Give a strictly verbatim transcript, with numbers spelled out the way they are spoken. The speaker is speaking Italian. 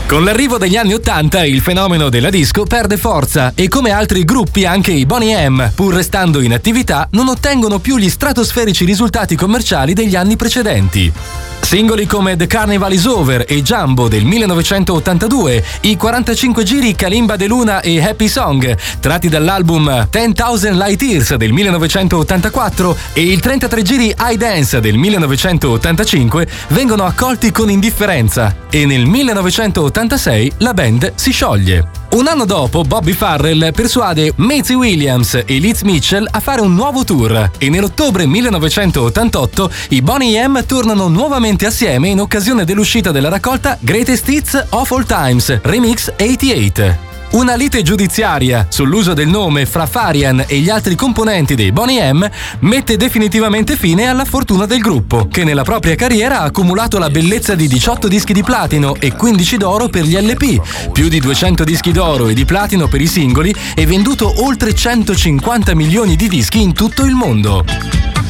Con l'arrivo degli anni ottanta il fenomeno della disco perde forza e come altri gruppi anche i Boney M, pur restando in attività, non ottengono più gli stratosferici risultati commerciali degli anni precedenti. Singoli come The Carnival Is Over e Jumbo del millenovecentottantadue, i quarantacinque giri Kalimba de Luna e Happy Song, tratti dall'album ten thousand Light Years del millenovecentottantaquattro e il trentatré giri I Dance del millenovecentottantacinque, vengono accolti con indifferenza e nel millenovecentottantasei la band si scioglie. Un anno dopo, Bobby Farrell persuade Maisie Williams e Liz Mitchell a fare un nuovo tour e nell'ottobre millenovecentottantotto i Boney M tornano nuovamente assieme in occasione dell'uscita della raccolta Greatest Hits of All Times Remix ottantotto. Una lite giudiziaria sull'uso del nome fra Farian e gli altri componenti dei Boney M mette definitivamente fine alla fortuna del gruppo, che nella propria carriera ha accumulato la bellezza di diciotto dischi di platino e quindici d'oro per gli L P, più di duecento dischi d'oro e di platino per i singoli e venduto oltre centocinquanta milioni di dischi in tutto il mondo.